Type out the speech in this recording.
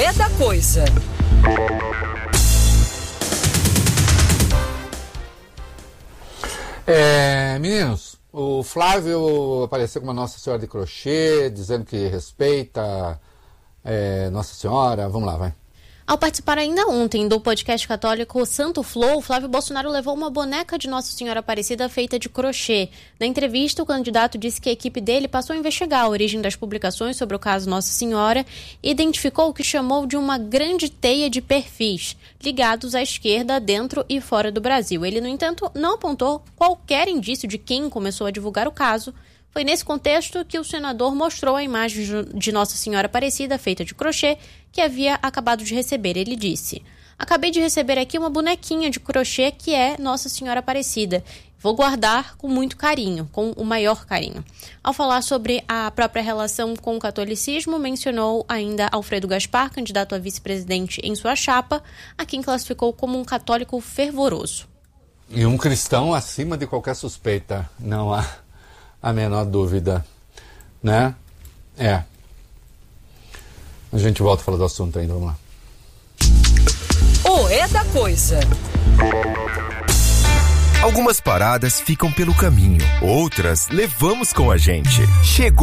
é da coisa. Meninos, o Flávio apareceu com uma Nossa Senhora de crochê, dizendo que respeita Nossa Senhora. Vamos lá, vai. Ao participar ainda ontem do podcast católico Santo Flow, Flávio Bolsonaro levou uma boneca de Nossa Senhora Aparecida feita de crochê. Na entrevista, o candidato disse que a equipe dele passou a investigar a origem das publicações sobre o caso Nossa Senhora e identificou o que chamou de uma grande teia de perfis ligados à esquerda dentro e fora do Brasil. Ele, no entanto, não apontou qualquer indício de quem começou a divulgar o caso. Foi nesse contexto que o senador mostrou a imagem de Nossa Senhora Aparecida feita de crochê que havia acabado de receber. Ele disse: "Acabei de receber aqui uma bonequinha de crochê que é Nossa Senhora Aparecida. Vou guardar com muito carinho, com o maior carinho." Ao falar sobre a própria relação com o catolicismo, mencionou ainda Alfredo Gaspar, candidato a vice-presidente em sua chapa, a quem classificou como um católico fervoroso. E um cristão acima de qualquer suspeita, não há a menor dúvida, né? A gente volta a falar do assunto ainda, vamos lá. O é da coisa. Algumas paradas ficam pelo caminho, outras levamos com a gente. Chegou